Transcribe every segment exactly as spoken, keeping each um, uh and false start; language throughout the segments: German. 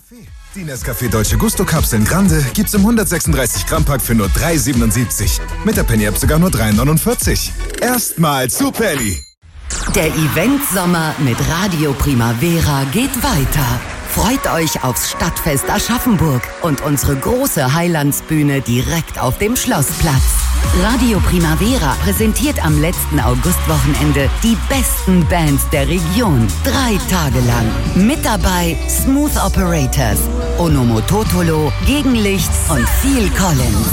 Kaffee. Die Nescafé Dolce Gusto Kapseln Grande gibt's im hundertsechsunddreißig Gramm Pack für nur drei Euro siebenundsiebzig. Mit der Penny App sogar nur drei Euro neunundvierzig. Erstmal zu Penny. Der Event-Sommer mit Radio Primavera geht weiter. Freut euch aufs Stadtfest Aschaffenburg und unsere große Heilandsbühne direkt auf dem Schlossplatz. Radio Primavera präsentiert am letzten Augustwochenende die besten Bands der Region. Drei Tage lang. Mit dabei Smooth Operators, Onomototolo, Gegenlicht und Phil Collins.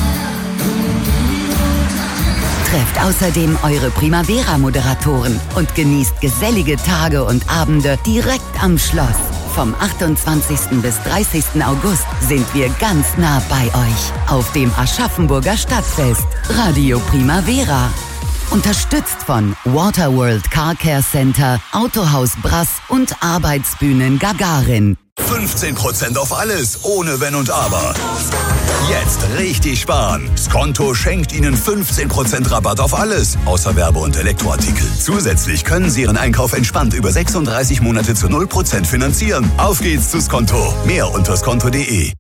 Trefft außerdem eure Primavera-Moderatoren und genießt gesellige Tage und Abende direkt am Schloss. Vom achtundzwanzigsten bis dreißigsten August sind wir ganz nah bei euch auf dem Aschaffenburger Stadtfest. Radio Primavera. Unterstützt von Waterworld Car Care Center, Autohaus Brass und Arbeitsbühnen Gagarin. fünfzehn Prozent auf alles, ohne Wenn und Aber. Jetzt richtig sparen. Skonto schenkt Ihnen fünfzehn Prozent Rabatt auf alles, außer Werbe- und Elektroartikel. Zusätzlich können Sie Ihren Einkauf entspannt über sechsunddreißig Monate zu null Prozent finanzieren. Auf geht's zu Skonto. Mehr unter skonto punkt de.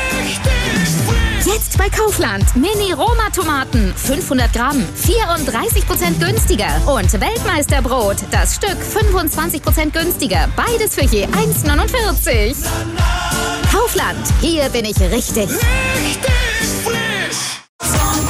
Jetzt bei Kaufland. Mini-Roma-Tomaten. fünfhundert Gramm. vierunddreißig Prozent günstiger. Und Weltmeisterbrot. Das Stück fünfundzwanzig Prozent günstiger. Beides für je eins Euro neunundvierzig. Kaufland. Hier bin ich richtig. Richtig frisch.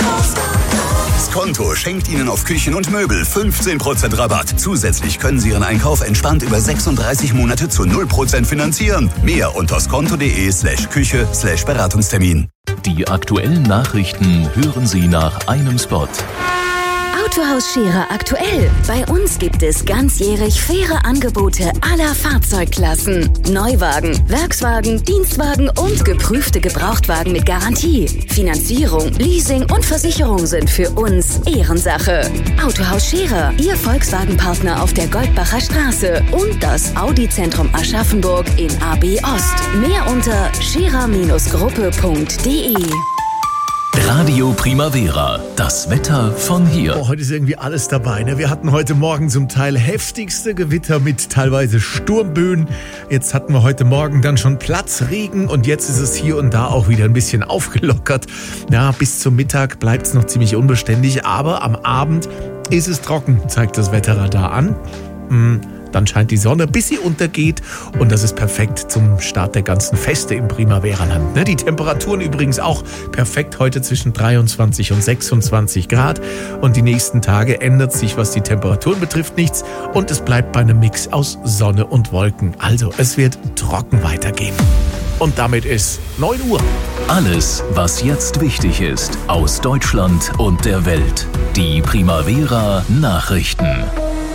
Skonto schenkt Ihnen auf Küchen und Möbel fünfzehn Prozent Rabatt. Zusätzlich können Sie Ihren Einkauf entspannt über sechsunddreißig Monate zu null Prozent finanzieren. Mehr unter skonto punkt de slash Küche slash Beratungstermin. Die aktuellen Nachrichten hören Sie nach einem Spot. Autohaus Scherer aktuell. Bei uns gibt es ganzjährig faire Angebote aller Fahrzeugklassen. Neuwagen, Werkswagen, Dienstwagen und geprüfte Gebrauchtwagen mit Garantie. Finanzierung, Leasing und Versicherung sind für uns Ehrensache. Autohaus Scherer, Ihr Volkswagen-Partner auf der Goldbacher Straße und das Audi-Zentrum Aschaffenburg in A B Ost. Mehr unter scherer Gruppe punkt de. Radio Primavera, das Wetter von hier. Oh, heute ist irgendwie alles dabei. Ne? Wir hatten heute Morgen zum Teil heftigste Gewitter mit teilweise Sturmböen. Jetzt hatten wir heute Morgen dann schon Platzregen und jetzt ist es hier und da auch wieder ein bisschen aufgelockert. Ja, bis zum Mittag bleibt es noch ziemlich unbeständig, aber am Abend ist es trocken, zeigt das Wetterradar an. Hm. Dann scheint die Sonne, bis sie untergeht. Und das ist perfekt zum Start der ganzen Feste im Primaveraland. Die Temperaturen übrigens auch perfekt heute zwischen dreiundzwanzig und sechsundzwanzig Grad. Und die nächsten Tage ändert sich, was die Temperaturen betrifft, nichts. Und es bleibt bei einem Mix aus Sonne und Wolken. Also es wird trocken weitergehen. Und damit ist neun Uhr. Alles, was jetzt wichtig ist, aus Deutschland und der Welt. Die Primavera Nachrichten.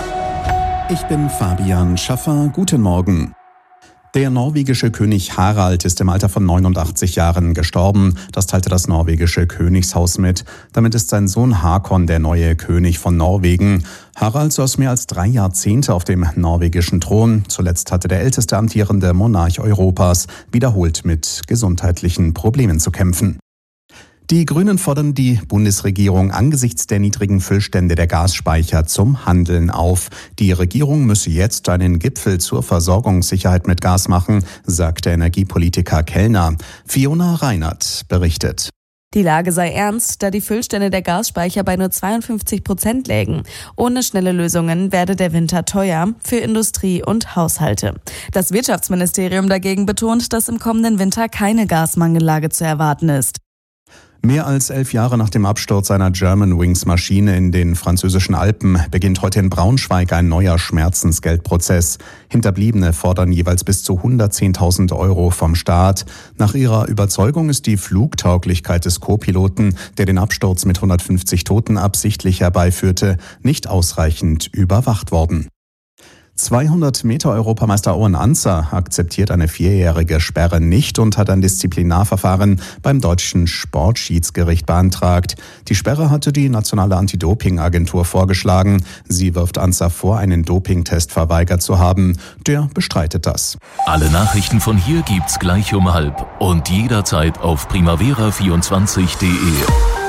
Ich bin Fabian Schaffer. Guten Morgen. Der norwegische König Harald ist im Alter von neunundachtzig Jahren gestorben. Das teilte das norwegische Königshaus mit. Damit ist sein Sohn Hakon der neue König von Norwegen. Harald saß mehr als drei Jahrzehnte auf dem norwegischen Thron. Zuletzt hatte der älteste amtierende Monarch Europas wiederholt mit gesundheitlichen Problemen zu kämpfen. Die Grünen fordern die Bundesregierung angesichts der niedrigen Füllstände der Gasspeicher zum Handeln auf. Die Regierung müsse jetzt einen Gipfel zur Versorgungssicherheit mit Gas machen, sagt der Energiepolitiker Kellner. Fiona Reinert berichtet. Die Lage sei ernst, da die Füllstände der Gasspeicher bei nur zweiundfünfzig Prozent lägen. Ohne schnelle Lösungen werde der Winter teuer für Industrie und Haushalte. Das Wirtschaftsministerium dagegen betont, dass im kommenden Winter keine Gasmangellage zu erwarten ist. Mehr als elf Jahre nach dem Absturz einer Germanwings-Maschine in den französischen Alpen beginnt heute in Braunschweig ein neuer Schmerzensgeldprozess. Hinterbliebene fordern jeweils bis zu hundertzehntausend Euro vom Staat. Nach ihrer Überzeugung ist die Flugtauglichkeit des Co-Piloten, der den Absturz mit hundertfünfzig Toten absichtlich herbeiführte, nicht ausreichend überwacht worden. zweihundert Meter Europameister Owen Ancer akzeptiert eine vierjährige Sperre nicht und hat ein Disziplinarverfahren beim deutschen Sportschiedsgericht beantragt. Die Sperre hatte die nationale Anti-Doping-Agentur vorgeschlagen. Sie wirft Ancer vor, einen Dopingtest verweigert zu haben. Der bestreitet das. Alle Nachrichten von hier gibt's gleich um halb und jederzeit auf primavera vierundzwanzig punkt de.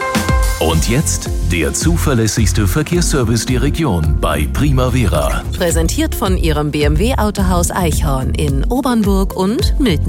Und jetzt der zuverlässigste Verkehrsservice der Region bei Primavera. Präsentiert von Ihrem B M W Autohaus Eichhorn in Obernburg und Milten.